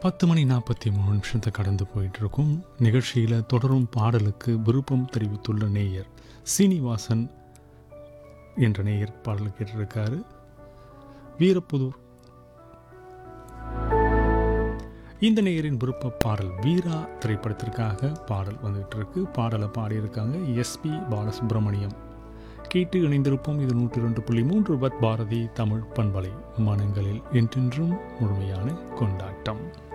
10:43 கடந்து போயிட்டுருக்கும் நிகழ்ச்சியில் தொடரும் பாடலுக்கு விருப்பம் தெரிவித்துள்ள நேயர் சீனிவாசன் என்ற நேயர் பாடல் கேட்டிருக்காரு. வீரப்புதூர். இந்த நேயரின் விருப்ப பாடல் வீரா திரைப்படத்திற்காக பாடல் வந்துகிட்டு இருக்கு. பாடலை பாடியிருக்காங்க எஸ்பி பாலசுப்ரமணியம். கேட்டு இணைந்திருப்போம். இது 102.3 பாரதி தமிழ் பண்பலை. மனங்களில் என்றென்றும் முழுமையான கொண்டாட்டம்.